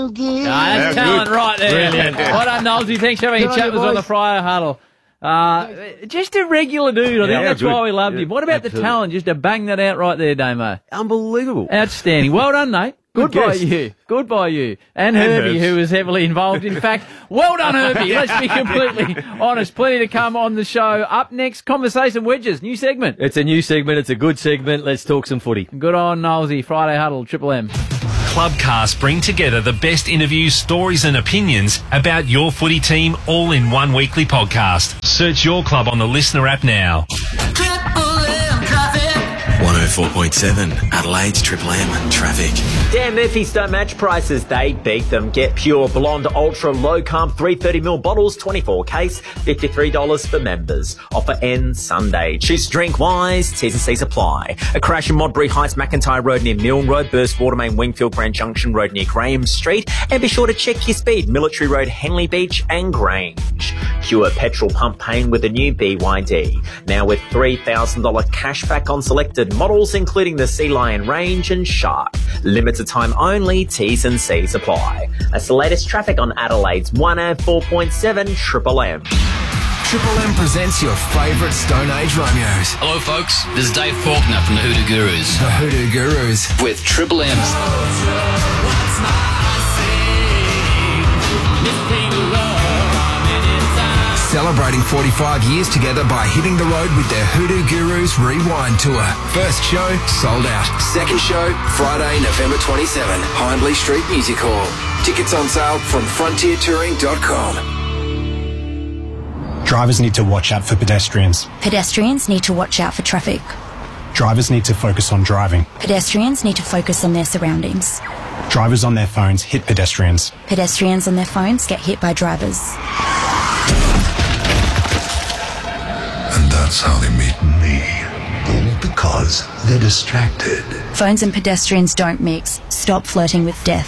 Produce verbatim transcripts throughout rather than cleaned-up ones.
Ah, that's talent right there. Brilliant. Well done, Nolsey. Thanks for having a chat with us on the Fryer Huddle. Uh, just a regular dude. I think Yeah, that's good. why we loved Yeah, him. What about absolutely. the talent? Just to bang that out right there, Damo. Unbelievable. Outstanding. Well done, Nate. Good, Good by guess. you. Good by you. And, And Herbie, Herbs. who was heavily involved. In fact, well done, Herbie. Let's be completely honest. Plenty to come on the show. Up next, Conversation Wedges. New segment. It's a new segment. It's a good segment. Let's talk some footy. Good on Nolsey. Friday Huddle, Triple M. Clubcast bring together the best interviews, stories and opinions about your footy team all in one weekly podcast. Search your club on the Listener app now. one oh four point seven Adelaide's Triple M Traffic. Dan Murphy's don't match prices, they beat them. Get pure blonde ultra low carb three hundred thirty milliliter bottles, twenty-four case, fifty-three dollars for members. Offer ends Sunday. Choose drink wise, T's and C's apply. A crash in Modbury Heights, McIntyre Road near Milne Road, Burst Watermain, Wingfield, Grand Junction Road near Graham Street. And be sure to check your speed, Military Road, Henley Beach and Grange. Cure petrol pump pain with a new B Y D. Now with three thousand dollars cash back on selected models, including the Sea Lion range and Shark. Limited time only, T's and C's apply. That's the latest traffic on Adelaide's one oh four point seven Triple M. Triple M presents your favourite Stone Age Romeos. Hello folks, this is Dave Faulkner from the Hoodoo Gurus. The Hoodoo Gurus. With Triple M's. Celebrating forty-five years together by hitting the road with their Hoodoo Gurus Rewind Tour. First show, sold out. Second show, Friday, November twenty-seventh, Hindley Street Music Hall. Tickets on sale from frontier touring dot com. Drivers need to watch out for pedestrians. Pedestrians need to watch out for traffic. Drivers need to focus on driving. Pedestrians need to focus on their surroundings. Drivers on their phones hit pedestrians. Pedestrians on their phones get hit by drivers. And that's how they meet me. All because they're distracted. Phones and pedestrians don't mix. Stop flirting with death.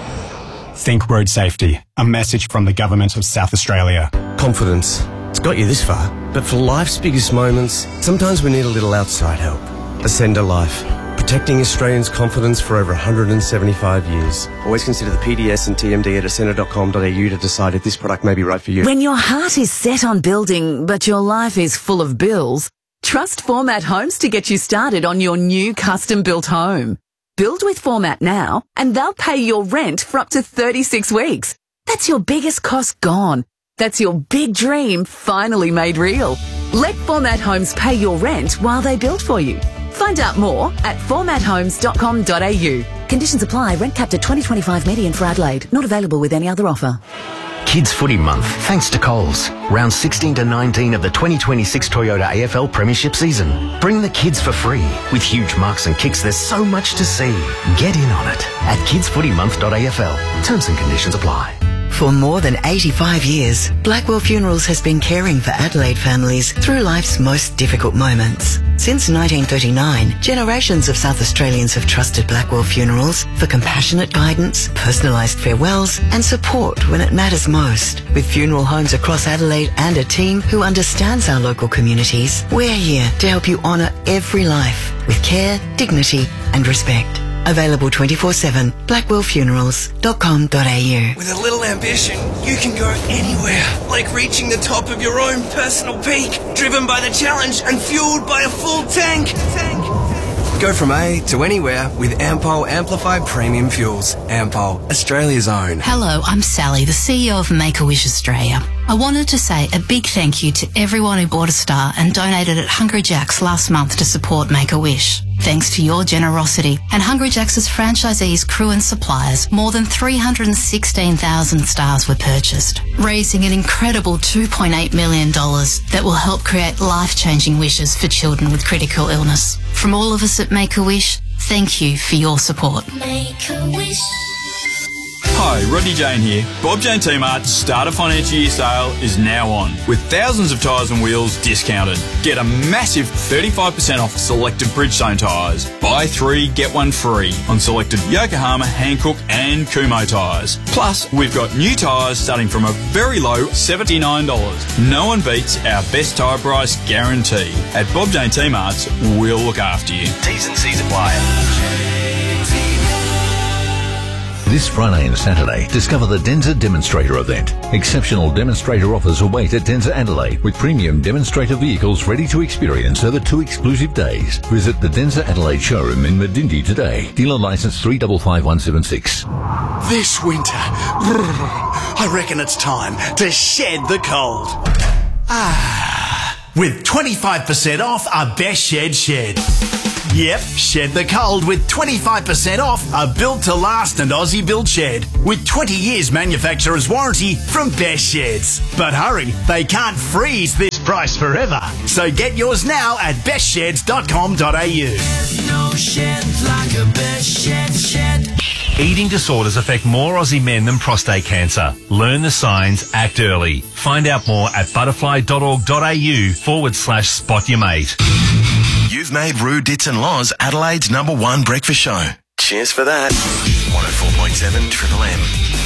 Think road safety. A message from the Government of South Australia. Confidence. It's got you this far. But for life's biggest moments, sometimes we need a little outside help. Ascender Life. Protecting Australians' confidence for over one hundred seventy-five years. Always consider the P D S and T M D at ascender dot com dot a u to decide if this product may be right for you. When your heart is set on building, but your life is full of bills, trust Format Homes to get you started on your new custom-built home. Build with Format now, and they'll pay your rent for up to thirty-six weeks. That's your biggest cost gone. That's your big dream finally made real. Let Format Homes pay your rent while they build for you. Find out more at format homes dot com dot a u. Conditions apply. Rent capped at twenty twenty-five median for Adelaide. Not available with any other offer. Kids Footy Month, thanks to Coles. Rounds sixteen to nineteen of the twenty twenty-six Toyota A F L Premiership season. Bring the kids for free. With huge marks and kicks, there's so much to see. Get in on it at kids footy month dot a f l. Terms and conditions apply. For more than eighty-five years, Blackwell Funerals has been caring for Adelaide families through life's most difficult moments. Since nineteen thirty-nine, generations of South Australians have trusted Blackwell Funerals for compassionate guidance, personalised farewells and support when it matters most. With funeral homes across Adelaide and a team who understands our local communities, we're here to help you honour every life with care, dignity and respect. Available twenty-four seven, blackwell funerals dot com dot a u. With a little ambition, you can go anywhere, like reaching the top of your own personal peak, driven by the challenge and fueled by a full tank. Tank. Go from A to anywhere with Ampol Amplified Premium Fuels. Ampol, Australia's own. Hello, I'm Sally, the C E O of Make-A-Wish Australia. I wanted to say a big thank you to everyone who bought a star and donated at Hungry Jack's last month to support Make-A-Wish. Thanks to your generosity and Hungry Jack's franchisees, crew and suppliers, more than three hundred sixteen thousand stars were purchased, raising an incredible two point eight million dollars that will help create life-changing wishes for children with critical illness. From all of us at Make-A-Wish, thank you for your support. Make-A-Wish. Hi, Rodney Jane here. Bob Jane T-Mart's start of financial year sale is now on, with thousands of tyres and wheels discounted. Get a massive thirty-five percent off selected Bridgestone tyres. Buy three, get one free on selected Yokohama, Hankook and Kumho tyres. Plus, we've got new tyres starting from a very low seventy-nine dollars. No one beats our best tyre price guarantee. At Bob Jane T-Mart's, we'll look after you. T's and C's apply. This Friday and Saturday, discover the Denza Demonstrator event. Exceptional demonstrator offers await at Denza Adelaide with premium demonstrator vehicles ready to experience over two exclusive days. Visit the Denza Adelaide showroom in Medindi today. Dealer license three five five one seven six. This winter, I reckon it's time to shed the cold. Ah, with twenty-five percent off a Best Shed Shed. Yep, shed the cold with twenty-five percent off a built to last and Aussie built shed with twenty years manufacturer's warranty from Best Sheds. But hurry, they can't freeze this price forever. So get yours now at best sheds dot com dot a u. No shed like a Best Shed Shed. Eating disorders affect more Aussie men than prostate cancer. Learn the signs, act early. Find out more at butterfly.org.au forward slash spot your mate. You've made Roo Dits and Laws Adelaide's number one breakfast show. Cheers for that. one oh four point seven Triple M.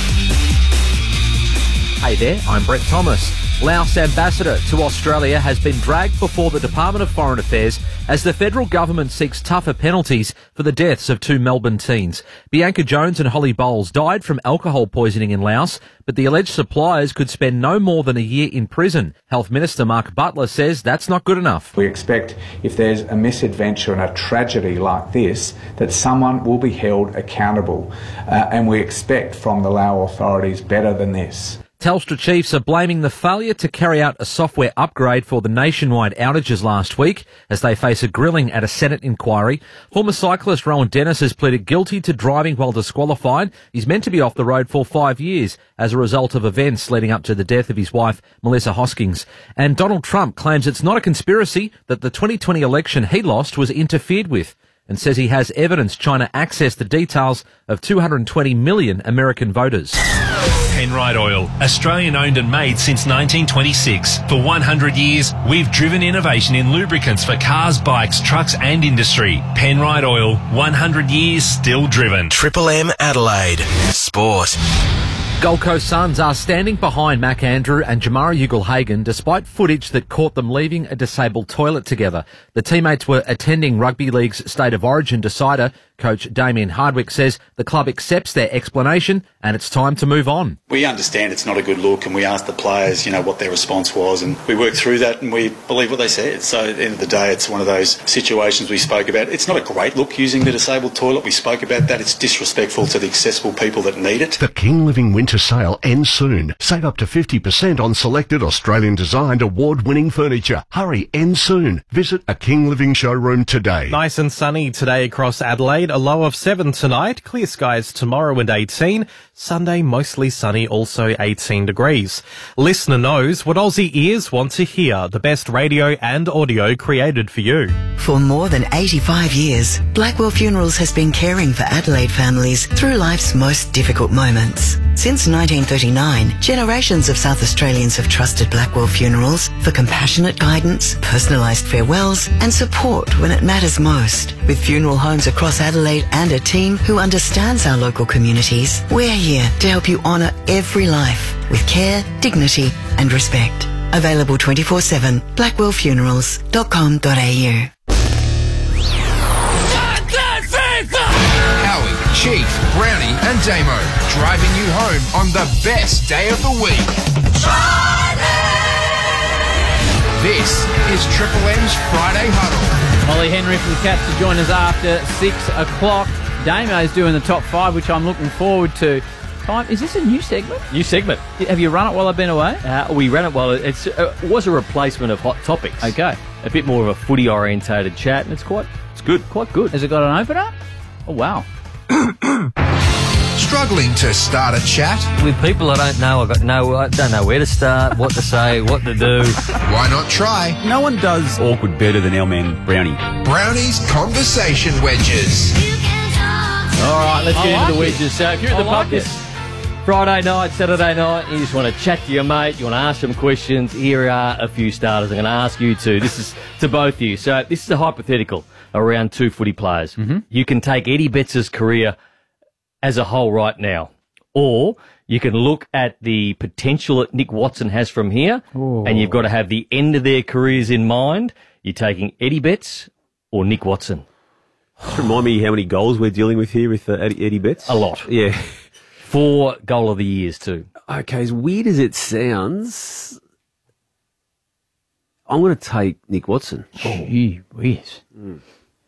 Hey there, I'm Brett Thomas. Laos ambassador to Australia has been dragged before the Department of Foreign Affairs as the federal government seeks tougher penalties for the deaths of two Melbourne teens. Bianca Jones and Holly Bowles died from alcohol poisoning in Laos, but the alleged suppliers could spend no more than a year in prison. Health Minister Mark Butler says that's not good enough. We expect if there's a misadventure and a tragedy like this, that someone will be held accountable. Uh, and we expect from the Lao authorities better than this. Telstra chiefs are blaming the failure to carry out a software upgrade for the nationwide outages last week as they face a grilling at a Senate inquiry. Former cyclist Rowan Dennis has pleaded guilty to driving while disqualified. He's meant to be off the road for five years as a result of events leading up to the death of his wife, Melissa Hoskins. And Donald Trump claims it's not a conspiracy that the twenty twenty election he lost was interfered with, and says he has evidence China accessed the details of two hundred twenty million American voters. Penrite Oil, Australian owned and made since nineteen twenty-six. For one hundred years, we've driven innovation in lubricants for cars, bikes, trucks and industry. Penrite Oil, one hundred years still driven. Triple M Adelaide. Sport. Gold Coast Suns are standing behind Mac Andrew and Jamara Ugle-Hagan despite footage that caught them leaving a disabled toilet together. The teammates were attending Rugby League's State of Origin decider. Coach Damien Hardwick says the club accepts their explanation and it's time to move on. We understand it's not a good look and we asked the players, you know, what their response was and we worked through that and we believe what they said. So at the end of the day, it's one of those situations we spoke about. It's not a great look using the disabled toilet. We spoke about that. It's disrespectful to the accessible people that need it. The King Living Winter Sale ends soon. Save up to fifty percent on selected Australian designed award-winning furniture. Hurry, ends soon. Visit a King Living showroom today. Nice and sunny today across Adelaide. A low of seven tonight. Clear skies tomorrow and eighteen. Sunday mostly sunny, also eighteen degrees. Listener knows what Aussie ears want to hear. The best radio and audio created for you. For more than eighty-five years, Blackwell Funerals has been caring for Adelaide families through life's most difficult moments. Since nineteen thirty-nine, generations of South Australians have trusted Blackwell Funerals for compassionate guidance, personalised farewells and support when it matters most. With funeral homes across Adelaide and a team who understands our local communities, we're here to help you honour every life with care, dignity and respect. Available twenty-four seven, blackwell funerals dot com dot a u. Howie, Chief, Brownie and Damo driving you home on the best day of the week. This is Triple M's Friday Huddle. Ollie Henry from the Cats to join us after six o'clock. Damo's doing the top five, which I'm looking forward to. Time is this a new segment? New segment. Have you run it while I've been away? Uh, we ran it while it it's, uh, was a replacement of Hot Topics. Okay. A bit more of a footy orientated chat, and it's quite it's good, quite good. Has it got an opener? Oh wow. Struggling to start a chat? With people I don't know, I got no, I don't know where to start, what to say, what to do. Why not try? No one does awkward better than our man Brownie. Brownie's Conversation Wedges. All right, let's I get like into the it. wedges. So if you're at I the like pub this Friday night, Saturday night, you just want to chat to your mate, you want to ask some questions, here are a few starters I'm going to ask you to. This is to both of you. So this is a hypothetical around two footy players. Mm-hmm. You can take Eddie Betts' career as a whole right now, or you can look at the potential that Nick Watson has from here, Ooh. and you've got to have the end of their careers in mind. You're taking Eddie Betts or Nick Watson. Just remind me how many goals we're dealing with here with uh, Eddie, Eddie Betts. A lot. Yeah. Four goal of the years too. Okay, as weird as it sounds, I'm going to take Nick Watson. Gee whiz. Mm.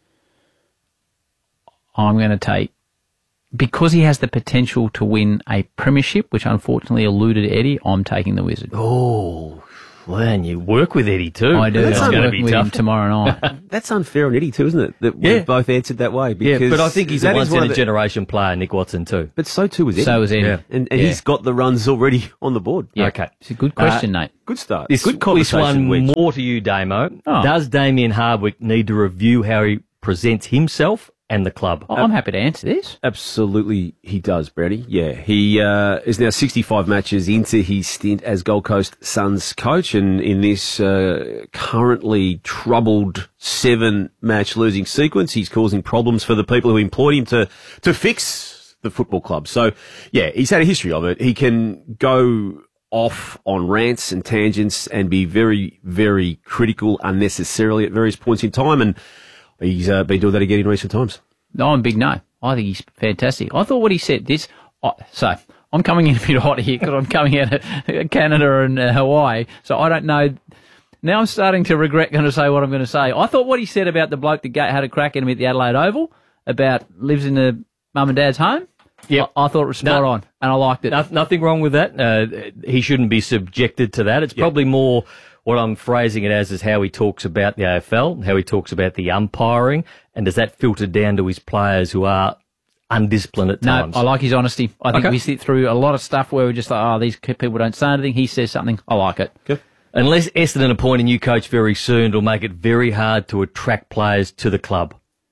I'm going to take, because he has the potential to win a premiership, which unfortunately eluded Eddie, I'm taking the Wizard. Oh, well, and you work with Eddie too. I do. That's I'm gonna working be with tough. him tomorrow night. That's unfair on Eddie too, isn't it? That Yeah. we've both answered that way. Yeah, Because but I think he's a that is one of the- once-in-a-generation player, Nick Watson too. But so too is Eddie. So is Eddie. Yeah. And, and Yeah. he's got the runs already on the board. Yeah. Okay. It's a good question, Nate. Good start. This, Good this conversation. one Wedge. more to you, Damo. Oh. Does Damien Hardwick need to review how he presents himself and the club? Oh, I'm happy to answer this. Absolutely, he does, Brownie. Yeah, he uh, is now sixty-five matches into his stint as Gold Coast Suns coach, and in this uh, currently troubled seven-match losing sequence, he's causing problems for the people who employed him to to fix the football club. So, yeah, he's had a history of it. He can go off on rants and tangents and be very, very critical unnecessarily at various points in time, and he's uh, been doing that again in recent times. No, I'm big no. I think he's fantastic. I thought what he said, this, I so I'm coming in a bit hot here because I'm coming out of Canada and uh, Hawaii, so I don't know. Now I'm starting to regret going to say what I'm going to say. I thought what he said about the bloke that ga- had a crack at him at the Adelaide Oval, about lives in the mum and dad's home, Yep. I, I thought it was spot No. on, and I liked it. No, nothing wrong with that. Uh, he shouldn't be subjected to that. It's probably more what I'm phrasing it as is how he talks about the A F L, how he talks about the umpiring, and does that filter down to his players who are undisciplined at No, times? I like his honesty. I think Okay. we sit through a lot of stuff where we're just like, oh, these people don't say anything. He says something. I like it. Okay. Unless Essendon appoint a new coach very soon, it'll make it very hard to attract players to the club.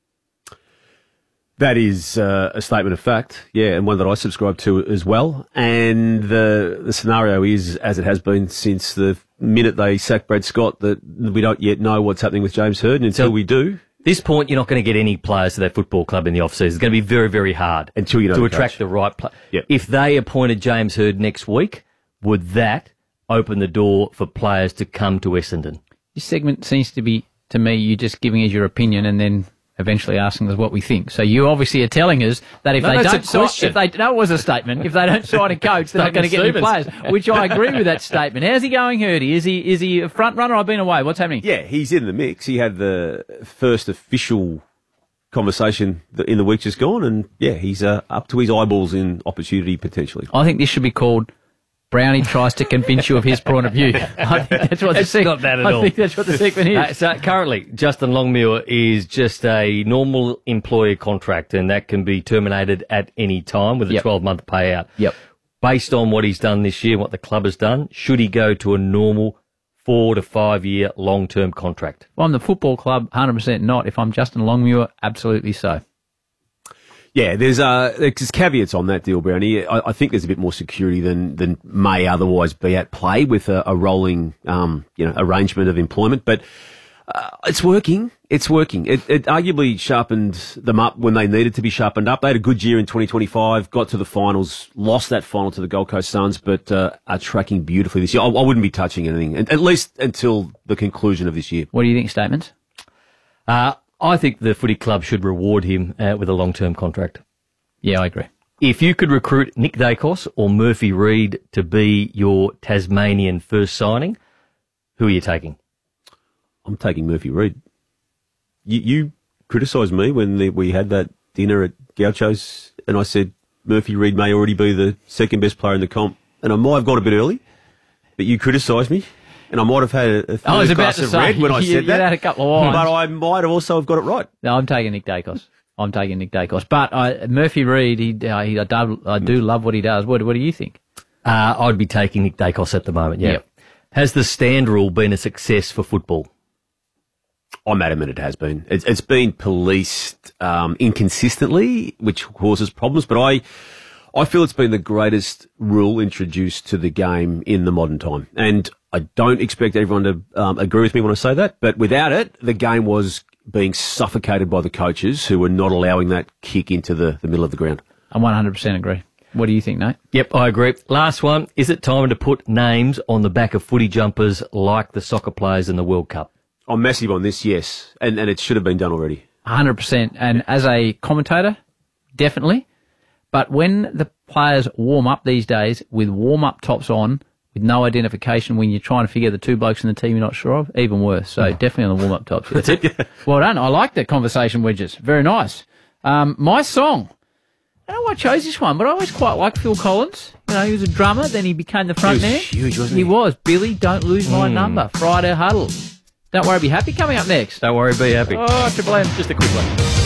That is uh, a statement of fact, yeah, and one that I subscribe to as well. And the the scenario is, as it has been since the minute they sacked Brad Scott, that we don't yet know what's happening with James Hird, and until So- we do, This point, you're not going to get any players to that football club in the off-season. It's going to be very, very hard until you know to the attract coach. the right player. Yep. If they appointed James Hird next week, would that open the door for players to come to Essendon? This segment seems to be, to me, you just giving us your opinion and then eventually asking us what we think. So you obviously are telling us that if No, they that's a don't sign, question. if they no, it was a statement. If they don't sign a coach, they're not going to get any Statement players. Which I agree with that statement. How's he going, Hirdy? Is he is he a front runner? I've been away. What's happening? yeah, he's in the mix. He had the first official conversation th- in the week just gone, and yeah, he's uh, up to his eyeballs in opportunity potentially. I think this should be called Brownie tries to convince you of his point of view. I think that's what the It's seg- not that at I all. think that's what the segment is. Uh, so currently, Justin Longmuir is just a normal employer contract, and that can be terminated at any time with a Yep. twelve-month payout. Yep. Based on what he's done this year, what the club has done, should he go to a normal four to five year long-term contract? If I'm the football club, one hundred percent not. If I'm Justin Longmuir, absolutely so. Yeah, there's uh, there's caveats on that deal, Brownie. I, I think there's a bit more security than than may otherwise be at play with a, a rolling, um, you know, arrangement of employment. But uh, it's working. It's working. It, it arguably sharpened them up when they needed to be sharpened up. They had a good year in twenty twenty-five, got to the finals, lost that final to the Gold Coast Suns, but uh, are tracking beautifully this year. I, I wouldn't be touching anything, at, at least until the conclusion of this year. What do you think, statements? Uh, I think the footy club should reward him uh, with a long-term contract. Yeah, I agree. If you could recruit Nick Dacos or Murphy Reid to be your Tasmanian first signing, who are you taking? I'm taking Murphy Reid. You, you criticised me when the, we had that dinner at Gaucho's, and I said Murphy Reid may already be the second best player in the comp, and I might have gone a bit early, but you criticised me, and I might have had a, a I was third about glass to of say, red when I you- said you that. had a couple of wines. But I might have also have got it right. No, I'm taking Nick Dacos. I'm taking Nick Dacos. But I, Murphy Reid, he, uh, he, I, do, I do love what he does. What, what do you think? Uh, I'd be taking Nick Dacos at the moment, yeah. Yep. Has the stand rule been a success for football? I'm adamant it has been. It's, it's been policed um, inconsistently, which causes problems. But I, I feel it's been the greatest rule introduced to the game in the modern time. And I don't expect everyone to um, agree with me when I say that. But without it, the game was being suffocated by the coaches who were not allowing that kick into the, the middle of the ground. I one hundred percent agree. What do you think, Nate? Yep, I agree. Last one. Is it time to put names on the back of footy jumpers like the soccer players in the World Cup? I'm massive on this, yes. And, and it should have been done already. one hundred percent. And as a commentator, definitely. But when the players warm up these days with warm-up tops on, with no identification when you're trying to figure the two blokes in the team you're not sure of, even worse. So definitely on the warm-up tops. That's it. Well done. I like that conversation wedges. Very nice. Um, my song. I don't know why I chose this one, but I always quite like Phil Collins. You know, he was a drummer, then he became the front man. He was huge, wasn't he? He was. Billy, Don't Lose My Mm. Number. Friday Huddle. Don't worry, be happy coming up next. Don't worry, be happy. Oh, Triple M, just a quick one.